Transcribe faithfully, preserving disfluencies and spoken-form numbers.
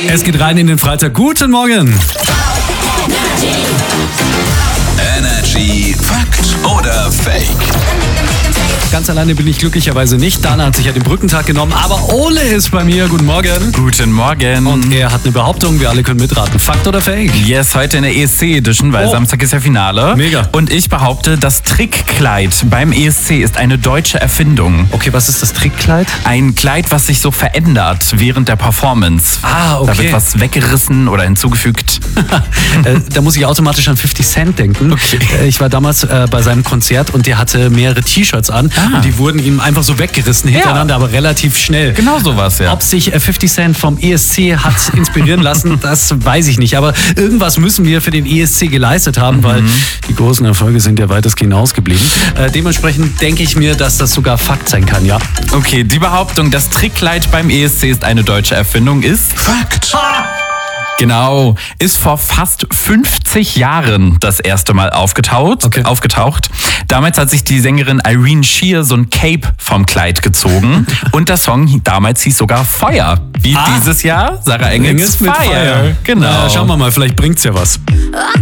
Es geht rein in den Freitag. Guten Morgen. Energy Fakt oder Fake? Ganz alleine bin ich glücklicherweise nicht. Dana hat sich ja den Brückentag genommen, aber Ole ist bei mir. Guten Morgen. Guten Morgen. Und er hat eine Behauptung, wir alle können mitraten. Fakt oder Fake? Yes, heute in der E S C Edition, weil Oh. Samstag ist ja Finale. Mega. Und ich behaupte, das Trickkleid beim E S C ist eine deutsche Erfindung. Okay, was ist das Trickkleid? Ein Kleid, was sich so verändert während der Performance. Ah, okay. Da wird was weggerissen oder hinzugefügt. äh, da muss ich automatisch an fifty Cent denken. Okay. Äh, ich war damals äh, bei seinem Konzert und der hatte mehrere T-Shirts an Ah. und die wurden ihm einfach so weggerissen hintereinander, aber relativ schnell. Genau sowas, ja. Ob sich äh, fifty Cent vom E S C hat inspirieren lassen, das weiß ich nicht. Aber irgendwas müssen wir für den E S C geleistet haben, weil die großen Erfolge sind ja weitestgehend ausgeblieben. Äh, dementsprechend denke ich mir, dass das sogar Fakt sein kann, ja. Okay, die Behauptung, das Trickkleid beim E S C ist eine deutsche Erfindung, ist... Fakt. Genau, ist vor fast fünfzig Jahren das erste Mal aufgetaucht. Okay. aufgetaucht. Damals hat sich die Sängerin Irene Shear so ein Cape vom Kleid gezogen und der Song damals hieß sogar Feuer. Wie Ah. dieses Jahr Sarah Engels Engels mit Fire. Fire. Genau. Na, schauen wir mal, vielleicht bringt's ja was. I